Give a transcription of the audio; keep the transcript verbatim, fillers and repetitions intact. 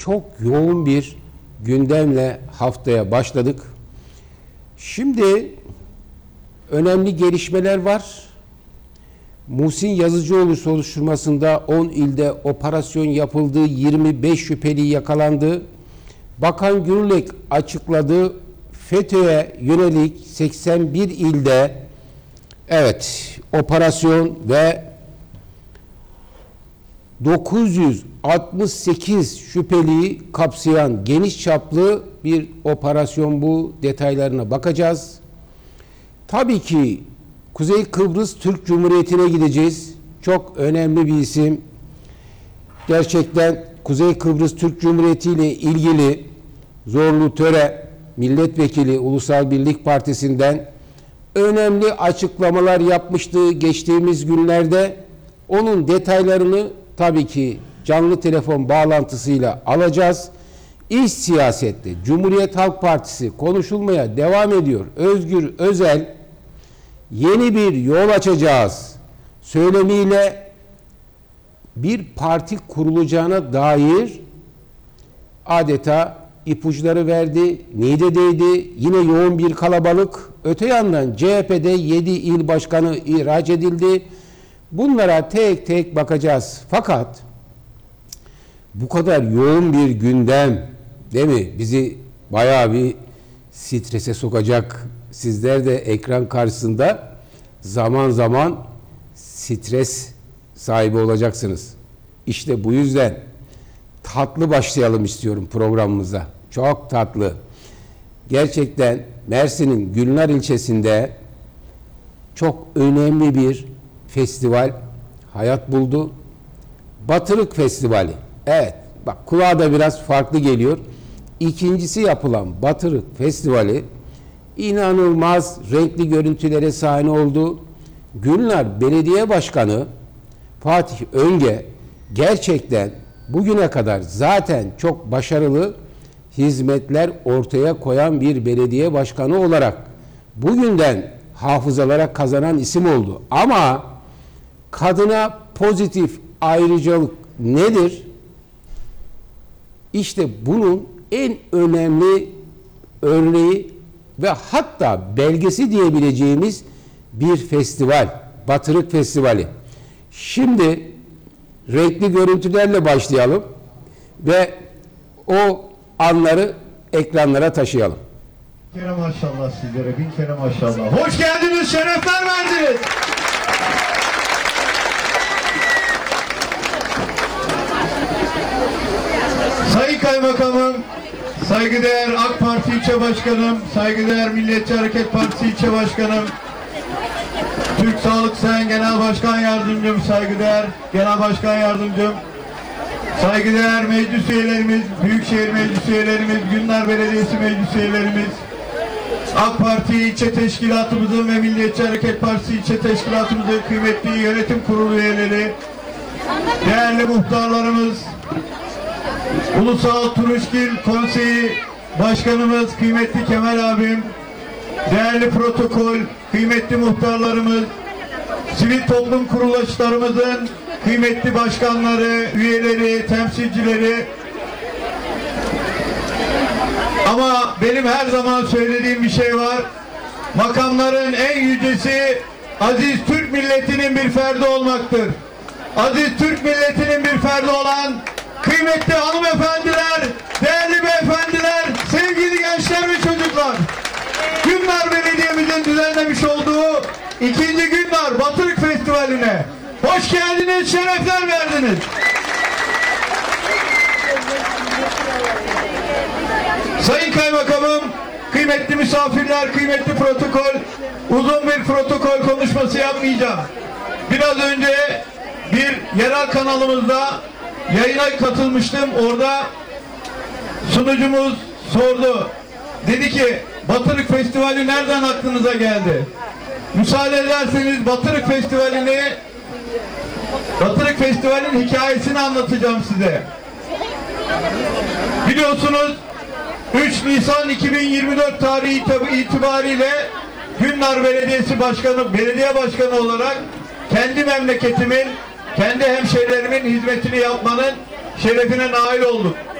çok yoğun bir gündemle haftaya başladık. Şimdi önemli gelişmeler var. Muhsin Yazıcıoğlu soruşturmasında on ilde operasyon yapıldı, yirmi beş şüpheli yakalandı. Bakan Gürlek açıkladı, FETÖ'ye yönelik seksen bir ilde evet operasyon ve dokuz yüz altmış sekiz şüpheliyi kapsayan geniş çaplı bir operasyon bu. Detaylarına bakacağız. Tabii ki Kuzey Kıbrıs Türk Cumhuriyeti'ne gideceğiz. Çok önemli bir isim. Gerçekten Kuzey Kıbrıs Türk Cumhuriyeti ile ilgili Zorlu Töre milletvekili Ulusal Birlik Partisi'nden önemli açıklamalar yapmıştı geçtiğimiz günlerde. Onun detaylarını tabii ki canlı telefon bağlantısıyla alacağız. İç siyasette Cumhuriyet Halk Partisi konuşulmaya devam ediyor. Özgür Özel yeni bir yol açacağız söylemiyle bir parti kurulacağına dair adeta ipuçları verdi. Niğde'deydi. Yine yoğun bir kalabalık. Öte yandan C H P'de yedi il başkanı ihraç edildi. Bunlara tek tek bakacağız. Fakat bu kadar yoğun bir gündem, değil mi? Bizi bayağı bir strese sokacak. Sizler de ekran karşısında zaman zaman stres sahibi olacaksınız. İşte bu yüzden tatlı başlayalım istiyorum programımıza. Çok tatlı. Gerçekten Mersin'in Gülnar ilçesinde çok önemli bir festival hayat buldu. Batırık Festivali. Evet, bak kulağa da biraz farklı geliyor. İkincisi yapılan Batırık Festivali inanılmaz renkli görüntülere sahne oldu. Gülnar Belediye Başkanı Fatih Önge gerçekten bugüne kadar zaten çok başarılı hizmetler ortaya koyan bir belediye başkanı olarak bugünden hafızalara kazanan isim oldu. Ama kadına pozitif ayrıcalık nedir? İşte bunun en önemli örneği ve hatta belgesi diyebileceğimiz bir festival, Batırık Festivali. Şimdi renkli görüntülerle başlayalım ve o anları ekranlara taşıyalım. Bin kere maşallah sizlere, bin kere maşallah. Hoş geldiniz, şerefler verdiniz. Sayın Kaymakamım, saygıdeğer AK Parti İlçe Başkanım, saygıdeğer Milliyetçi Hareket Partisi İlçe Başkanım, Türk Sağlık Sen Genel Başkan Yardımcım, saygıdeğer Genel Başkan Yardımcım, saygıdeğer meclis üyelerimiz, Büyükşehir Meclis üyelerimiz, Gülnar Belediyesi meclis üyelerimiz, AK Parti İlçe Teşkilatımızın ve Milliyetçi Hareket Partisi İlçe Teşkilatımızın kıymetli yönetim kurulu üyeleri, değerli muhtarlarımız, Ulusal Turuşgil Konseyi Başkanımız, kıymetli Kemal abim, değerli protokol, kıymetli muhtarlarımız, sivil toplum kuruluşlarımızın kıymetli başkanları, üyeleri, temsilcileri. Ama benim her zaman söylediğim bir şey var. Makamların en yücesi aziz Türk milletinin bir ferdi olmaktır. Aziz Türk milletinin bir ferdi olan kıymetli hanımefendiler, değerli beyefendiler, sevgili gençler ve çocuklar. Gülnar Belediye'mizin düzenlemiş olduğu ikinci Gülnar Batırık Festivali'ne hoş geldiniz, şerefler verdiniz. Sayın Kaymakamım, kıymetli misafirler, kıymetli protokol, uzun bir protokol konuşması yapmayacağım. Biraz önce bir yerel kanalımızda yayına katılmıştım. Orada sunucumuz sordu. Dedi ki, Batırık Festivali nereden aklınıza geldi? Müsaade ederseniz Batırık Festivali'ni Batırık Festivali'nin hikayesini anlatacağım size. Biliyorsunuz üç Nisan iki bin yirmi dört tarihi itibariyle Gülnar Belediyesi Başkanı, belediye başkanı olarak kendi memleketimin, kendi hemşehrilerimin hizmetini yapmanın şerefine nail olduk.